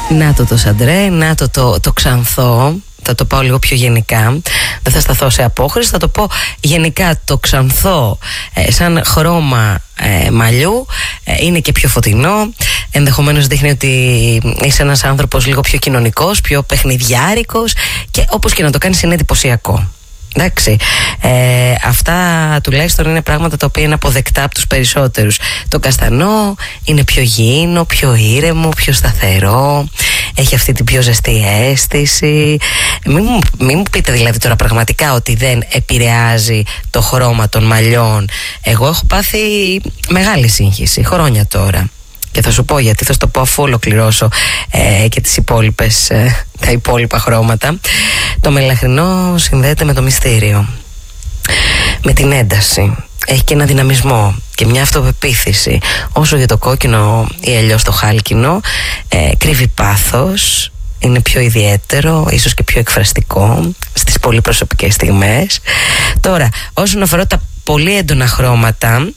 Να το Σαντρέ, να το ξανθό. Θα το πάω λίγο πιο γενικά. Δεν θα σταθώ σε απόχρηση. Θα το πω γενικά το ξανθό σαν χρώμα μαλλιού είναι και πιο φωτεινό. Ενδεχομένως δείχνει ότι είσαι ένας άνθρωπος λίγο πιο κοινωνικός, πιο παιχνιδιάρικος, και όπως και να το κάνεις είναι εντυπωσιακό. Εντάξει, αυτά τουλάχιστον είναι πράγματα τα οποία είναι αποδεκτά από τους περισσότερους. Το καστανό είναι πιο γήινο, πιο ήρεμο, πιο σταθερό, έχει αυτή την πιο ζεστή αίσθηση. Μην μου πείτε δηλαδή τώρα πραγματικά ότι δεν επηρεάζει το χρώμα των μαλλιών. Εγώ έχω πάθει μεγάλη σύγχυση χρόνια τώρα. Και θα σου πω γιατί, θα σου το πω αφού ολοκληρώσω και τις υπόλοιπες, τα υπόλοιπα χρώματα. Το μελαχρινό συνδέεται με το μυστήριο, με την ένταση. Έχει και ένα δυναμισμό και μια αυτοπεποίθηση. Όσο για το κόκκινο ή αλλιώς το χάλκινο, κρύβει πάθος, είναι πιο ιδιαίτερο, ίσως και πιο εκφραστικό στις πολύ προσωπικές στιγμές. Τώρα, όσον αφορά τα πολύ έντονα χρώματα,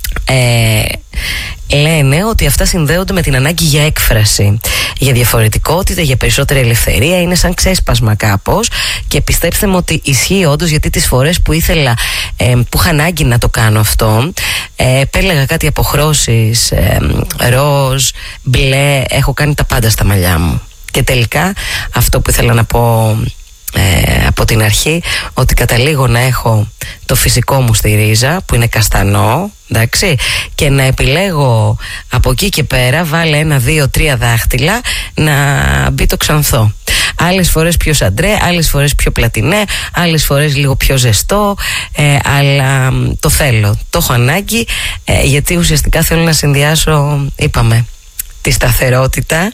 λένε ότι αυτά συνδέονται με την ανάγκη για έκφραση, για διαφορετικότητα, για περισσότερη ελευθερία. Είναι σαν ξέσπασμα κάπως, και πιστέψτε με ότι ισχύει όντως, γιατί τις φορές που ήθελα, που είχα ανάγκη να το κάνω αυτό, επέλεγα κάτι αποχρώσεις, ροζ, μπλε, έχω κάνει τα πάντα στα μαλλιά μου. Και τελικά αυτό που ήθελα να πω από την αρχή, ότι καταλήγω να έχω το φυσικό μου στη ρίζα που είναι καστανό, εντάξει, και να επιλέγω από εκεί και πέρα, βάλε 1, 2, 3 δάχτυλα να μπει το ξανθό. Άλλες φορές πιο σαντρέ, άλλες φορές πιο πλατινέ, άλλες φορές λίγο πιο ζεστό, αλλά το θέλω, το έχω ανάγκη, γιατί ουσιαστικά θέλω να συνδυάσω, είπαμε, τη σταθερότητα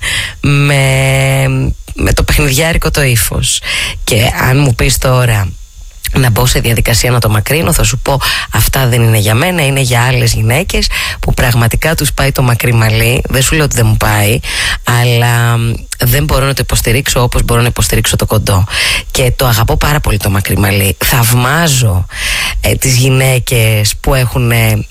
με το παιχνιδιάρικο το ύφος. Και αν μου πεις τώρα να μπω σε διαδικασία να το μακρύνω, θα σου πω αυτά δεν είναι για μένα, είναι για άλλες γυναίκες που πραγματικά τους πάει το μακρύ μαλλί. Δεν σου λέω ότι δεν μου πάει, αλλά δεν μπορώ να το υποστηρίξω όπως μπορώ να υποστηρίξω το κοντό. Και το αγαπώ πάρα πολύ το μακρύ μαλλί. Θαυμάζω τις γυναίκες που έχουν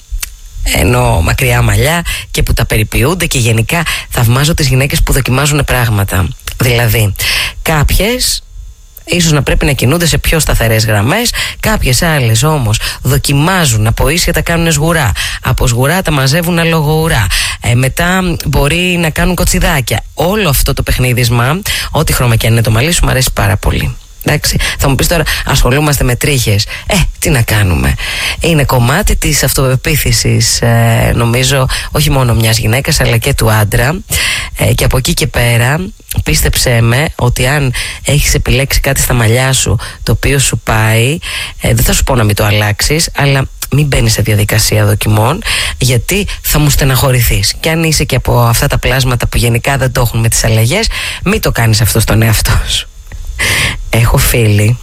ενώ μακριά μαλλιά και που τα περιποιούνται, και γενικά θαυμάζω τις γυναίκες που δοκιμάζουν πράγματα. Δηλαδή, κάποιες ίσως να πρέπει να κινούνται σε πιο σταθερές γραμμές, κάποιες άλλες όμως δοκιμάζουν, από ίσια τα κάνουν σγουρά, από σγουρά τα μαζεύουν αλογοουρά, μετά μπορεί να κάνουν κοτσιδάκια. Όλο αυτό το παιχνίδισμα, ό,τι χρώμα και αν είναι το μαλλί σου, μου αρέσει πάρα πολύ. Εντάξει, θα μου πεις τώρα, ασχολούμαστε με τρίχες. Τι να κάνουμε. Είναι κομμάτι της αυτοπεποίθησης, νομίζω, όχι μόνο μιας γυναίκας αλλά και του άντρα. Και από εκεί και πέρα, πίστεψέ με ότι αν έχεις επιλέξει κάτι στα μαλλιά σου το οποίο σου πάει, δεν θα σου πω να μην το αλλάξεις, αλλά μην μπαίνεις σε διαδικασία δοκιμών, γιατί θα μου στεναχωρηθείς. Και αν είσαι και από αυτά τα πλάσματα που γενικά δεν το έχουν με τις αλλαγές, μην το κάνεις αυτό στον εαυτό σου. Έχω φίλη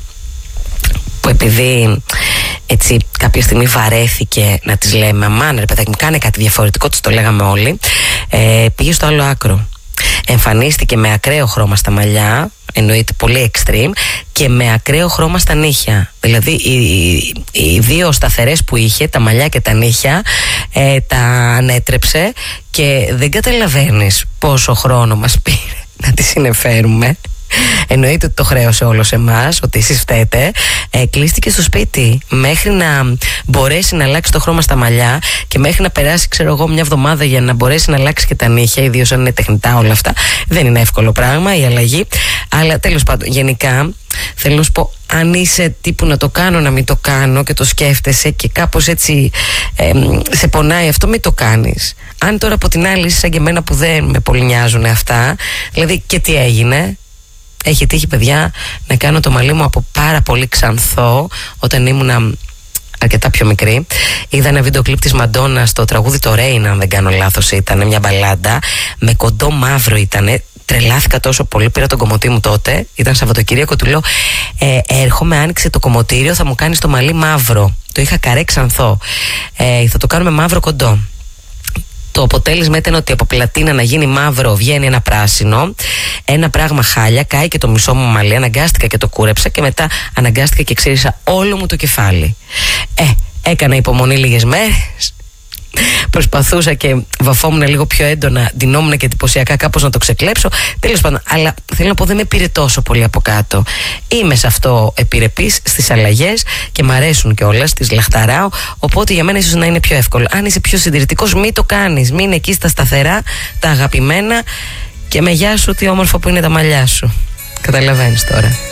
που επειδή έτσι κάποια στιγμή βαρέθηκε να της λέμε αμάν ρε παιδάκι μου, κάνε κάτι διαφορετικό, τους το λέγαμε όλοι, πήγε στο άλλο άκρο. Εμφανίστηκε με ακραίο χρώμα στα μαλλιά, εννοείται πολύ extreme, και με ακραίο χρώμα στα νύχια. Δηλαδή οι δύο σταθερές που είχε, τα μαλλιά και τα νύχια, τα ανέτρεψε, και δεν καταλαβαίνεις πόσο χρόνο μας πήρε να τη συνεφέρουμε. Εννοείται ότι το χρέωσε όλο σε εμάς, ότι εσείς φταίτε. Κλείστηκε στο σπίτι μέχρι να μπορέσει να αλλάξει το χρώμα στα μαλλιά, και μέχρι να περάσει, ξέρω εγώ, μια εβδομάδα για να μπορέσει να αλλάξει και τα νύχια, ιδίως αν είναι τεχνητά όλα αυτά. Δεν είναι εύκολο πράγμα η αλλαγή. Αλλά τέλος πάντων, γενικά θέλω να σου πω, αν είσαι τύπου να το κάνω, να μην το κάνω, και το σκέφτεσαι και κάπως έτσι σε πονάει αυτό, μην το κάνεις. Αν τώρα από την άλλη είσαι σαν και εμένα που δεν με πολύ νοιάζουν αυτά, δηλαδή και τι έγινε. Έχει τύχει, παιδιά, να κάνω το μαλλί μου από πάρα πολύ ξανθό όταν ήμουν αρκετά πιο μικρή. Είδα ένα βίντεο κλιπ της Μαντόνα στο τραγούδι το Rain, αν δεν κάνω λάθος, ήταν μια μπαλάντα με κοντό μαύρο ήτανε. Τρελάθηκα τόσο πολύ, πήρα τον κομμωτή μου τότε, ήταν Σαββατοκύριακο, του λέω έρχομαι, άνοιξε το κομμωτήριο, θα μου κάνεις το μαλλί μαύρο. Το είχα καρέ ξανθό, θα το κάνουμε μαύρο κοντό. Το αποτέλεσμα ήταν ότι από πλατίνα να γίνει μαύρο βγαίνει ένα πράσινο, ένα πράγμα χάλια, κάει και το μισό μου μαλλί, αναγκάστηκα και το κούρεψα, και μετά αναγκάστηκα και ξύρισα όλο μου το κεφάλι. Έκανα υπομονή λίγες μέρες Προσπαθούσα και βαφόμουν λίγο πιο έντονα, ντυνόμουν και εντυπωσιακά κάπως να το ξεκλέψω. Τέλος πάντων, αλλά θέλω να πω, δεν με πήρε τόσο πολύ από κάτω. Είμαι σε αυτό επιρρεπής, στις αλλαγές, και μ' αρέσουν κιόλας, τις λαχταράω. Οπότε για μένα ίσως να είναι πιο εύκολο. Αν είσαι πιο συντηρητικός, μην το κάνεις. Μην εκεί στα σταθερά, τα αγαπημένα, και με γεια σου, τι όμορφα που είναι τα μαλλιά σου. Καταλαβαίνεις τώρα.